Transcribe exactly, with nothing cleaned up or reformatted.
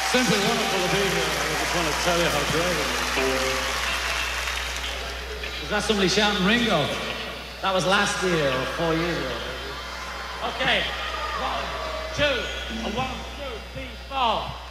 Simply wonderful to be here. I just want to tell you how great it is. Is that somebody shouting Ringo? That was last year or four years ago. Okay, one, two, a one, two, three, four.